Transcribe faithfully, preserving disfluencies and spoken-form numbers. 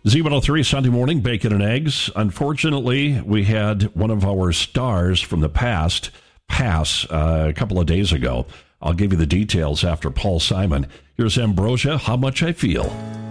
Z one oh three Sunday morning, bacon and eggs. Unfortunately, we had one of our stars from the past pass uh, a couple of days ago. I'll give you the details after Paul Simon. Here's Ambrosia, How Much I Feel.